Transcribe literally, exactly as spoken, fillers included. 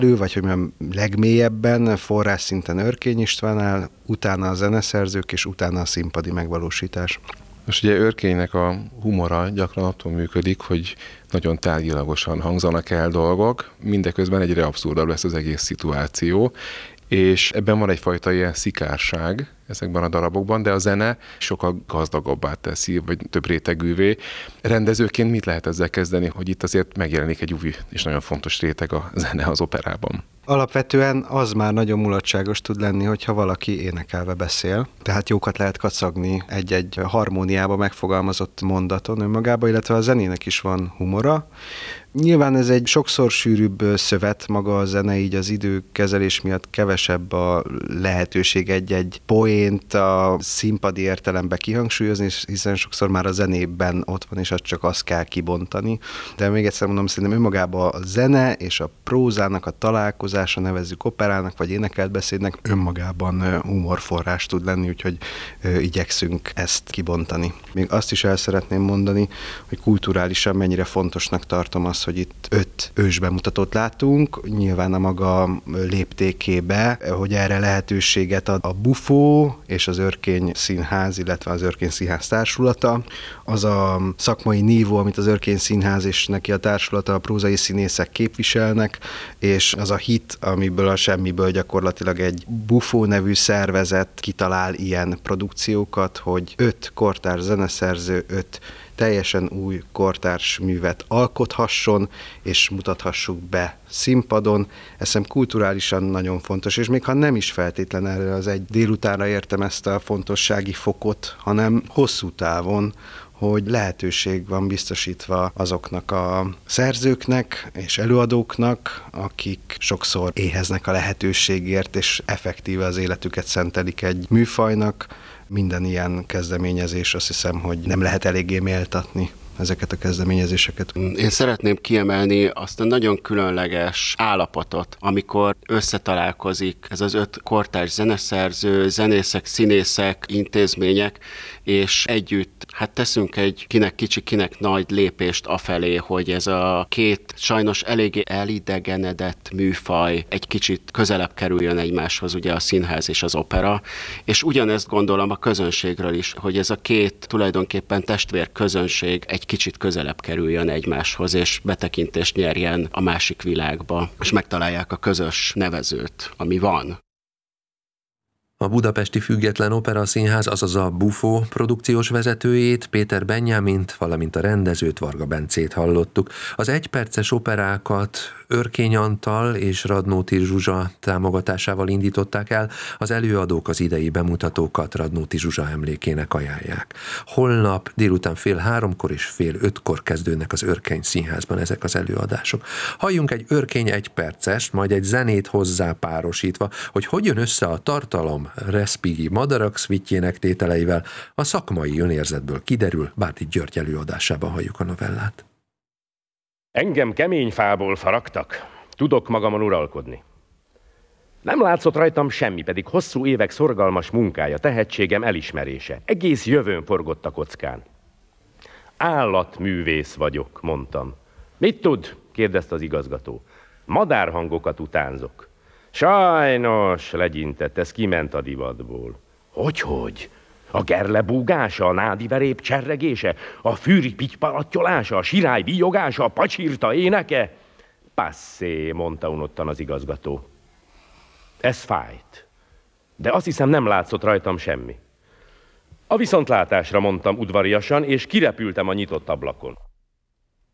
Ő vagy, hogy mondjam, legmélyebben, forrás szinten Örkény Istvánnál, utána a zeneszerzők, és utána a színpadi megvalósítás. Most ugye Örkénynek a humora gyakran attól működik, hogy nagyon tárgyilagosan hangzanak el dolgok, mindeközben egyre abszurdabb lesz az egész szituáció, és ebben van egyfajta ilyen szikárság ezekben a darabokban, de a zene sokkal gazdagabbá teszi, vagy több rétegűvé. Rendezőként mit lehet ezzel kezdeni, hogy itt azért megjelenik egy új és nagyon fontos réteg a zene az operában? Alapvetően az már nagyon mulatságos tud lenni, hogyha valaki énekelve beszél. Tehát jókat lehet kacagni egy-egy harmóniába megfogalmazott mondaton önmagába, illetve a zenének is van humora. Nyilván ez egy sokszor sűrűbb szövet maga a zene, így az időkezelés miatt kevesebb a lehetőség egy-egy poént a színpadi értelembe kihangsúlyozni, hiszen sokszor már a zenében ott van, és azt csak azt kell kibontani. De még egyszer mondom, szerintem önmagában a zene és a prózának a találkozása, nevezzük operának vagy énekelt beszédnek, önmagában humorforrás tud lenni, úgyhogy igyekszünk ezt kibontani. Még azt is el szeretném mondani, hogy kulturálisan mennyire fontosnak tartom azt, hogy itt öt ősbemutatót látunk, nyilván a maga léptékébe, hogy erre lehetőséget ad a Bufó és az Örkény Színház, illetve az Örkény Színház társulata. Az a szakmai nívó, amit az Örkény Színház és neki a társulata, a prózai színészek képviselnek, és az a hit, amiből a semmiből gyakorlatilag egy Bufó nevű szervezet kitalál ilyen produkciókat, hogy öt kortárs zeneszerző, öt teljesen új kortárs művet alkothasson, és mutathassuk be színpadon. Ez szem kulturálisan nagyon fontos, és még ha nem is feltétlen erre az egy délutánra értem ezt a fontossági fokot, hanem hosszú távon, hogy lehetőség van biztosítva azoknak a szerzőknek és előadóknak, akik sokszor éheznek a lehetőségért, és effektíve az életüket szentelik egy műfajnak. Minden ilyen kezdeményezés, azt hiszem, hogy nem lehet eléggé méltatni ezeket a kezdeményezéseket. Én szeretném kiemelni azt a nagyon különleges állapotot, amikor összetalálkozik ez az öt kortárs zeneszerző, zenészek, színészek, intézmények, és együtt hát teszünk egy kinek kicsi, kinek nagy lépést afelé, hogy ez a két sajnos eléggé elidegenedett műfaj egy kicsit közelebb kerüljön egymáshoz, ugye a színház és az opera, és ugyanezt gondolom a közönségről is, hogy ez a két tulajdonképpen testvér közönség egy kicsit közelebb kerüljön egymáshoz, és betekintést nyerjen a másik világba, és megtalálják a közös nevezőt, ami van. A Budapesti Független Operaszínház, azaz a Bufó produkciós vezetőjét, Péter Benjamint, valamint a rendezőt, Varga Bencét hallottuk. Az egyperces operákat Örkény Antal és Radnóti Zsuzsa támogatásával indították el, az előadók az idei bemutatókat Radnóti Zsuzsa emlékének ajánlják. Holnap délután fél háromkor és fél ötkor kezdődnek az Örkény Színházban ezek az előadások. Halljunk egy Örkény egypercest, majd egy zenét hozzá párosítva, hogy hogy jön össze a tartalom Respighi madarak szvitjének tételeivel, a szakmai önérzetből kiderül, Bárdi György előadásában halljuk a novellát. Engem kemény fából faragtak, tudok magamon uralkodni. Nem látszott rajtam semmi, pedig hosszú évek szorgalmas munkája, tehetségem elismerése. Egész jövőn forgott a kockán. Állatművész vagyok, mondtam. Mit tud? Kérdezte az igazgató. Madárhangokat utánzok. Sajnos, legyintett, ez kiment a divatból. Hogyhogy? A gerle búgása, a nádiverép cserregése, a fűri pitypalatyolása, a sirály víjogása, a pacsirta éneke? Passzé, mondta unottan az igazgató. Ez fájt, de azt hiszem nem látszott rajtam semmi. A viszontlátásra, mondtam udvariasan, és kirepültem a nyitott ablakon.